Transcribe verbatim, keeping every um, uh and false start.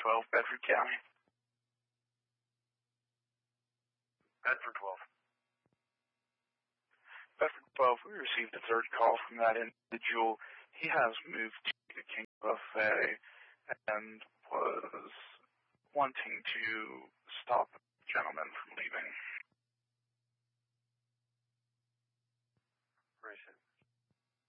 twelve, Bedford County. Bedford twelve. Bedford twelve, we received a third call from that individual. He has moved to the King Buffet and was wanting to stop